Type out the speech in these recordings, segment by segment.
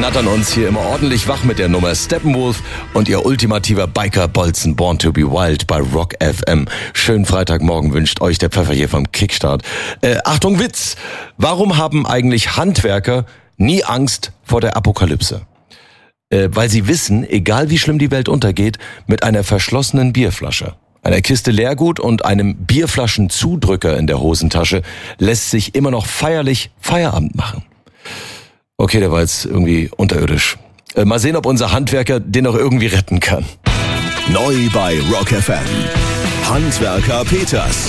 knattern uns hier immer ordentlich wach mit der Nummer Steppenwolf und ihr ultimativer Biker-Bolzen Born to be Wild bei Rock FM. Schönen Freitagmorgen wünscht euch der Pfeffer hier vom Kickstart. Achtung Witz! Warum haben eigentlich Handwerker nie Angst vor der Apokalypse? Weil sie wissen, egal wie schlimm die Welt untergeht, mit einer verschlossenen Bierflasche, einer Kiste Leergut und einem Bierflaschenzudrücker in der Hosentasche lässt sich immer noch feierlich Feierabend machen. Okay, der war jetzt irgendwie unterirdisch. Mal sehen, ob unser Handwerker den noch irgendwie retten kann. Neu bei Rock FM. Handwerker Peters.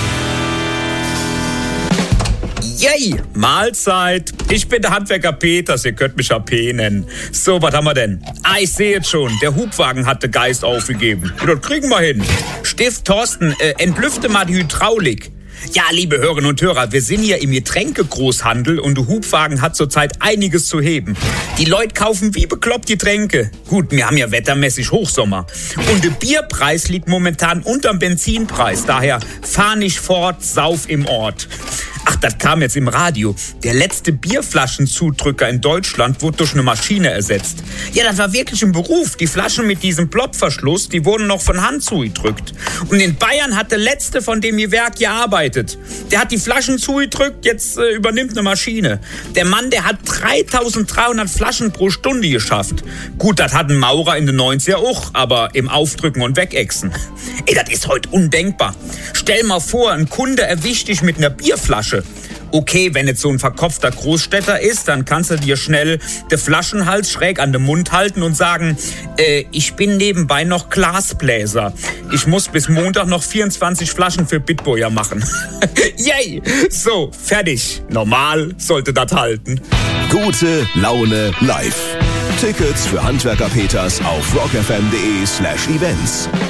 Yay, Mahlzeit. Ich bin der Handwerker Peters, ihr könnt mich AP nennen. So, was haben wir denn? Ich sehe jetzt schon, der Hubwagen hat den Geist aufgegeben. Ja, das kriegen wir hin. Stift, Thorsten, entlüfte mal die Hydraulik. Ja, liebe Hörerinnen und Hörer, wir sind hier im Getränkegroßhandel und der Hubwagen hat zurzeit einiges zu heben. Die Leute kaufen wie bekloppt die Tränke. Gut, wir haben ja wettermäßig Hochsommer. Und der Bierpreis liegt momentan unterm Benzinpreis. Daher fahr nicht fort, sauf im Ort. Ach, das kam jetzt im Radio. Der letzte Bierflaschenzudrücker in Deutschland wurde durch eine Maschine ersetzt. Ja, das war wirklich ein Beruf. Die Flaschen mit diesem Plopverschluss, die wurden noch von Hand zugedrückt. Und in Bayern hat der letzte von dem Gewerk gearbeitet. Der hat die Flaschen zugedrückt, jetzt übernimmt eine Maschine. Der Mann, der hat 3300 Flaschen pro Stunde geschafft. Gut, das hat ein Maurer in den 90er auch, aber im Aufdrücken und Wegexen. Ey, das ist heute undenkbar. Stell mal vor, ein Kunde erwischt dich mit einer Bierflasche. Okay, wenn jetzt so ein verkopfter Großstädter ist, dann kannst du dir schnell den Flaschenhals schräg an den Mund halten und sagen, ich bin nebenbei noch Glasbläser. Ich muss bis Montag noch 24 Flaschen für Bitburger machen. Yay! So, fertig. Normal sollte das halten. Gute Laune live. Tickets für Handwerker Peters auf rockfm.de/events.